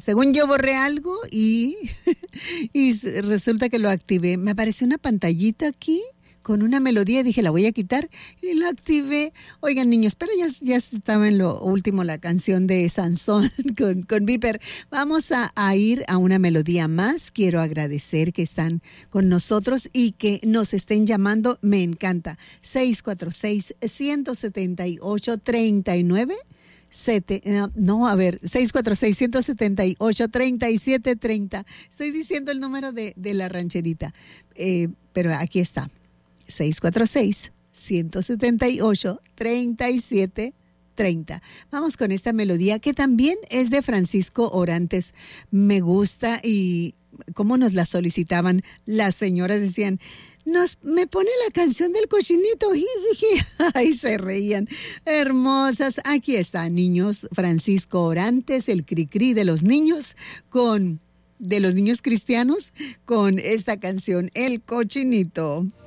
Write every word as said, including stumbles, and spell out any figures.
según yo borré algo y, y resulta que lo activé. Me apareció una pantallita aquí con una melodía, dije, la voy a quitar y la activé. Oigan, niños, pero ya, ya estaba en lo último la canción de Sansón con, con Viper. Vamos a, a ir a una melodía más. Quiero agradecer que están con nosotros y que nos estén llamando. Me encanta. seis cuatro seis, uno siete ocho, tres nueve. Sete, no, no, a ver, seis cuatro seis, uno siete ocho, tres siete tres cero. Estoy diciendo el número de, de la rancherita, eh, pero aquí está. seis cuatro seis, uno siete ocho, tres siete tres cero. Vamos con esta melodía que también es de Francisco Orantes. Me gusta y cómo nos la solicitaban las señoras, decían, nos, me pone la canción del cochinito. Ay, se reían. Hermosas. Aquí está, niños. Francisco Orantes, el cri-cri de los niños, con, de los niños cristianos, con esta canción, El Cochinito.